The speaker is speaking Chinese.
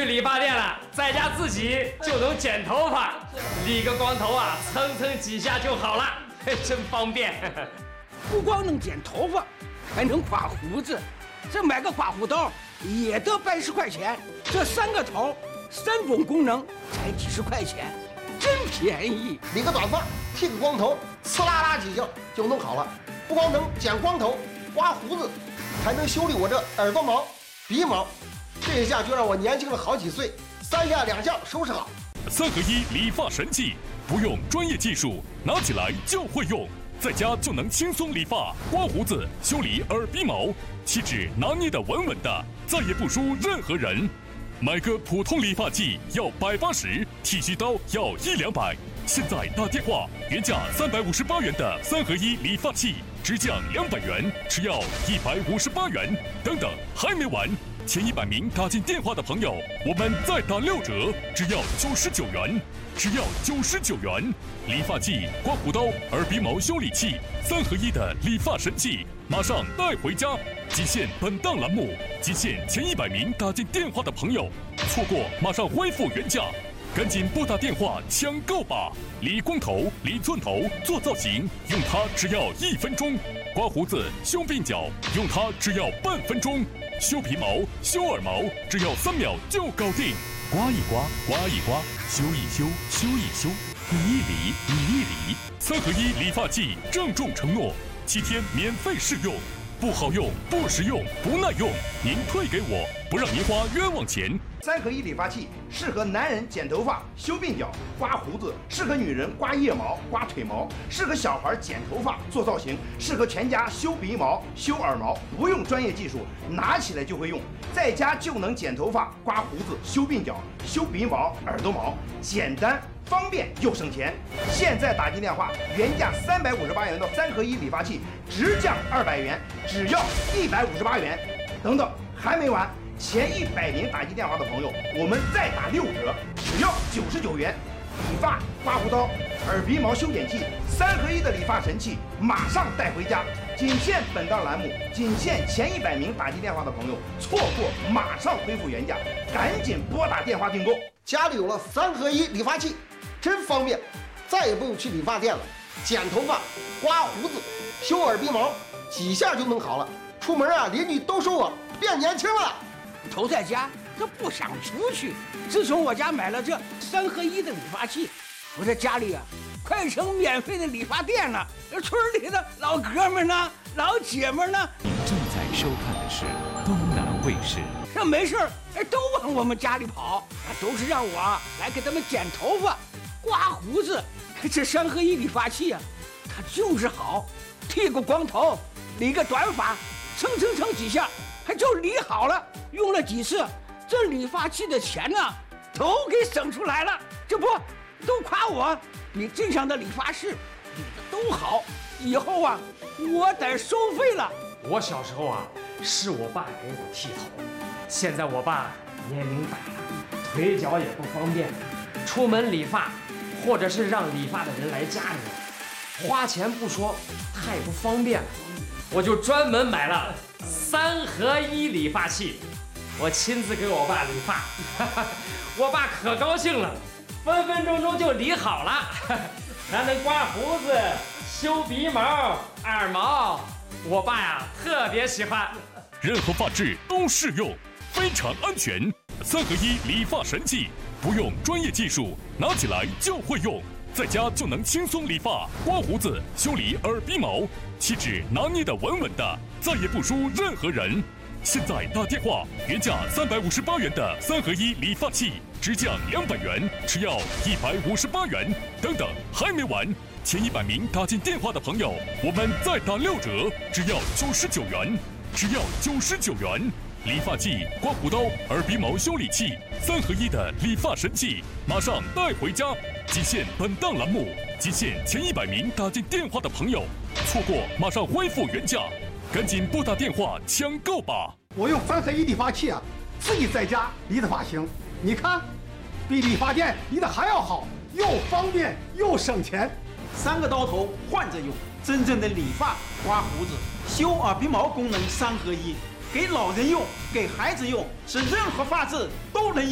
去理发店了，在家自己就能剪头发，理个光头啊，蹭蹭几下就好了，真方便。 不光能剪头发，还能刮胡子，这买个刮胡刀也得80块钱，这3个头3种功能才几十块钱，真便宜。 理个短发，剃个光头，呲啦啦几下就弄好了。不光能剪光头、刮胡子，还能修理我这耳朵毛、鼻毛，这一下就让我年轻了好几岁，3下2下收拾好。 3合1理发神器，不用专业技术，拿起来就会用，在家就能轻松理发、刮胡子、修理耳鼻毛，气质拿捏得稳稳的，再也不输任何人。买个普通理发器要180，剃须刀要100-200。现在打电话，原价358元的3合1理发器直降200元，只要158元。等等，还没完！前100名打进电话的朋友，我们再打6折，只要99元，只要99元。理发器、刮胡刀、耳鼻毛修理器，3合1的理发神器，马上带回家！极限本档栏目，极限前100名打进电话的朋友，错过马上恢复原价，赶紧拨打电话抢购吧！理光头、理寸头、做造型，用它只要1分钟；刮胡子、修鬓角，用它只要半分钟；修皮毛、修耳毛，只要3秒就搞定。刮一刮，刮一刮，修一修，修一修，理一理，理一理。3合1理发器郑重承诺，7天免费试用。不好用、不实用、不耐用，您退给我，不让您花冤枉钱。 3合1理发器适合男人剪头发、修鬓角、刮胡子，适合女人刮腋毛、刮腿毛，适合小孩剪头发、做造型，适合全家修鼻毛、修耳毛，不用专业技术，拿起来就会用，在家就能剪头发、刮胡子、修鬓角、修鼻毛、耳朵毛，简单方便又省钱。现在打进电话，原价358元的3合1理发器直降200元，只要158元。等等，还没完！前100名打进电话的朋友，我们再打6折，只要99元。理发、刮胡刀、耳鼻毛修剪器，3合1的理发神器，马上带回家！仅限本档栏目，仅限前100名打进电话的朋友，错过马上恢复原价，赶紧拨打电话订购。 家里有了3合1理发器，真方便，再也不用去理发店了，剪头发、刮胡子、修耳鼻毛，几下就弄好了。出门啊，邻居都说我变年轻了。 都在家，这不想出去。自从我家买了这3合1的理发器，我这家里啊，快成免费的理发店了。村里的老哥们呢，老姐们呢， 您正在收看的是东南卫视。 这没事都往我们家里跑，都是让我来给他们剪头发、刮胡子。这3合1理发器啊，它就是好，剃个光头，理个短发，蹭几下，还就理好了。用了几次，这理发器的钱呢，都给省出来了。这不都夸我比镇上的理发师理的都好？以后啊，我得收费了。 我小时候啊，是我爸给我剃头，现在我爸年龄大了，腿脚也不方便，出门理发，或者是让理发的人来家里，花钱不说，太不方便了。我就专门买了3合1理发器，我亲自给我爸理发，我爸可高兴了，分分钟就理好了，还能刮胡子、修鼻毛、耳毛，我爸呀特别喜欢。 任何发质都适用，非常安全。3合1理发神器，不用专业技术，拿起来就会用，在家就能轻松理发、刮胡子、修理耳鼻毛，气质拿捏得稳稳的，再也不输任何人。现在打电话，原价358元的3合1理发器直降200元，只要158元。等等，还没完！前100名打进电话的朋友，我们再打6折，只要99元，只要99元。理发器、刮胡刀、耳鼻毛修理器，3合1的理发神器，马上带回家！极限本档栏目，极限前100名打进电话的朋友，错过马上恢复原价，赶紧拨打电话抢购吧！ 我用3合1理发器啊，自己在家理的发型，你看，比理发店理的还要好，又方便又省钱。 3个刀头换着用，真正的理发、刮胡子、修耳鼻毛功能3合1，给老人用，给孩子用，是任何发质都能用。